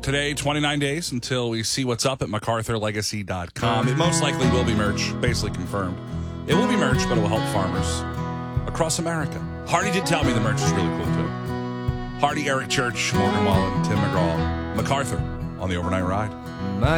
Today, 29 days until we see what's up at MacArthurLegacy.com. It most likely will be merch, basically confirmed. It will be merch, but it will help farmers across America. Hardy did tell me the merch is really cool, too. Hardy, Eric Church, Morgan Wallen, Tim McGraw, MacArthur on the Overnight Ride.